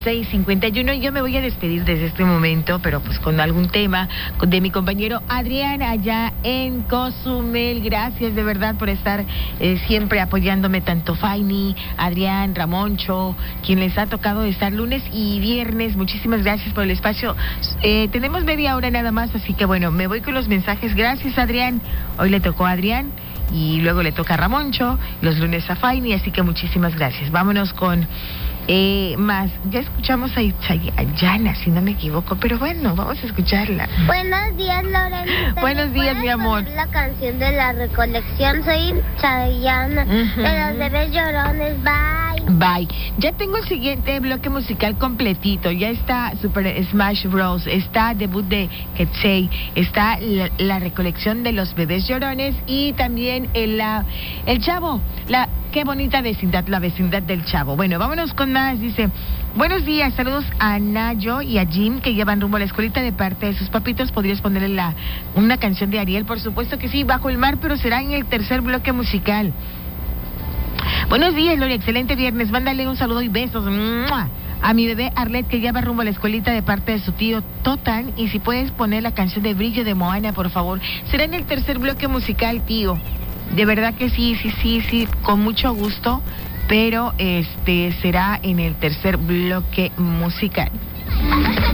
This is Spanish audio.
6:51, yo me voy a despedir desde este momento, pero pues con algún tema de mi compañero Adrián allá en Cozumel. Gracias de verdad por estar siempre apoyándome, tanto Faini, Adrián, Ramoncho, quien les ha tocado estar lunes y viernes. Muchísimas gracias por el espacio. Tenemos media hora nada más, así que bueno, me voy con los mensajes. Gracias, Adrián. Hoy le tocó a Adrián y luego le toca a Ramoncho, los lunes a Faini, así que muchísimas gracias. Vámonos con más. Ya escuchamos a Itzayana, si no me equivoco, pero bueno, vamos a escucharla. Buenos días, Lorena. Buenos días, mi amor. La canción de la recolección, soy Itzayana, de los bebés llorones. Bye. Ya tengo el siguiente bloque musical completito. Ya está Super Smash Bros, está debut de Ketsey, está la recolección de los bebés llorones y también el Chavo, qué bonita vecindad, la vecindad del Chavo. Bueno, vámonos con más. Dice, buenos días, saludos a Nayo y a Jim que llevan rumbo a la escuelita de parte de sus papitos. ¿Podrías ponerle una canción de Ariel? Por supuesto que sí, Bajo el Mar, pero será en el tercer bloque musical. Buenos días, Lori, excelente viernes. Mándale un saludo y besos a mi bebé Arlet que ya va rumbo a la escuelita de parte de su tío Totan. Y si puedes poner la canción de Brillo de Moana, por favor. Será en el tercer bloque musical, tío. De verdad que sí, con mucho gusto, pero será en el tercer bloque musical.